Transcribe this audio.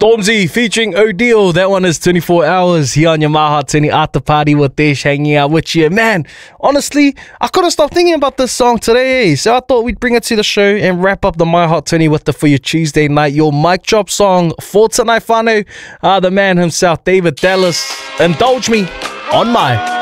Stormzy featuring Odile. That one is 24 hours here on your My Hot 20 after party with Desh, hanging out with you. Man, honestly, I couldn't stop thinking about this song today. So I thought we'd bring it to the show and wrap up the My Hot 20 with the For Your Tuesday Night, your mic drop song for tonight, whānau. The man himself, David Dallas. Indulge me on my